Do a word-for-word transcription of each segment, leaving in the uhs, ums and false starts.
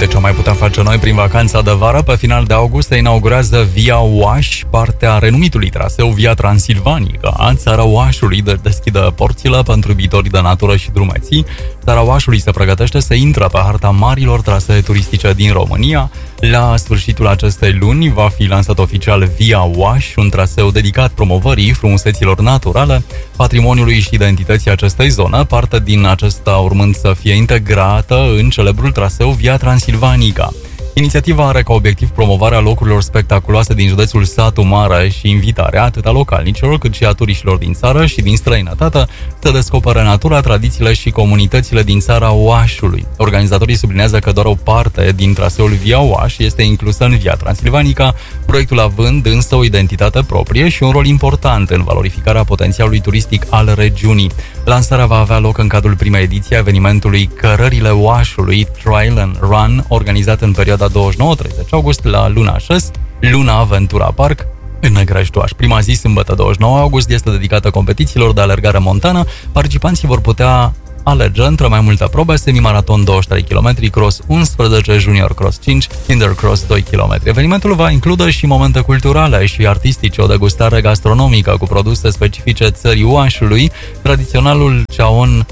Uite ce mai putem face noi prin vacanța de vară. Pe final de august se inaugurează Via Oaș, partea renumitului traseu Via Transilvanica. Țara Oașului deschide porțile pentru iubitorii de natură și drumeții. Țara Oașului se pregătește să intre pe harta marilor trasee turistice din România. La sfârșitul acestei luni va fi lansat oficial Via Oaș, un traseu dedicat promovării frumuseților naturale, patrimoniului și identității acestei zone, parte din acesta urmând să fie integrată în celebrul traseu Via Transilvanica. Inițiativa are ca obiectiv promovarea locurilor spectaculoase din județul Satu Mare și invitarea atât a localnicilor cât și a turiștilor din țară și din străinătate să descopere natura, tradițiile și comunitățile din țara Oașului. Organizatorii sublinează că doar o parte din traseul Via Oaș este inclusă în Via Transilvanica, proiectul având însă o identitate proprie și un rol important în valorificarea potențialului turistic al regiunii. Lansarea va avea loc în cadrul primei ediții a evenimentului Cărările Oașului Trail and Run, organizat în perioada douăzeci și nouă treizeci august la Luna Șes, Luna Aventura Park, în Negrești-Oaș. Prima zi, sâmbătă douăzeci și nouă august, este dedicată competițiilor de alergare montană. Participanții vor putea alege între mai multe probe: semimaraton douăzeci și trei de kilometri, cross unsprezece, junior cross cinci, intercross doi kilometri. Evenimentul va include și momente culturale și artistice, o degustare gastronomică cu produse specifice țării Oașului, tradiționalul ceaon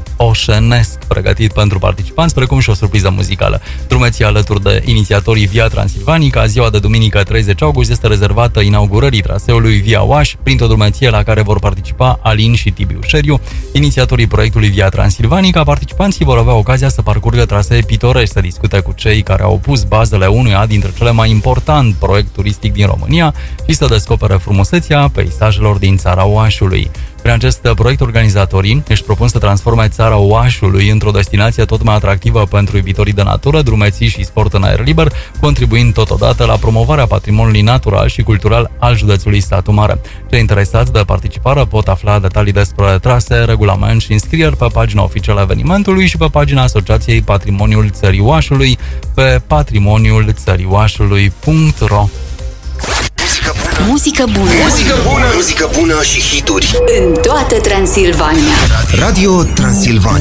oșenesc pregătit pentru participanți, precum și o surpriză muzicală. Drumeția alături de inițiatorii Via Transilvanica, ziua de duminică treizeci august este rezervată inaugurării traseului Via Oaș, printr-o drumeție la care vor participa Alin și Tibiu Șeriu, inițiatorii proiectului Via Transilvanica. Participanții vor avea ocazia să parcurgă trasee pitorești, să discute cu cei care au pus bazele unuia dintre cele mai important proiect turistic din România și să descopere frumusețea peisajelor din țara Oașului. Prin acest proiect, organizatorii își propun să transforme țara Oașului într-o destinație tot mai atractivă pentru iubitorii de natură, drumeții și sport în aer liber, contribuind totodată la promovarea patrimoniului natural și cultural al județului Satu Mare. Cei interesați de participare pot afla detalii despre trase, regulament și înscrieri pe pagina oficială a evenimentului și pe pagina Asociației Patrimoniul Țării Oașului pe patrimoniul țării oașului punct ro. Muzică bună. Muzică bună. Muzică bună și hituri în toată Transilvania. Radio Transilvania.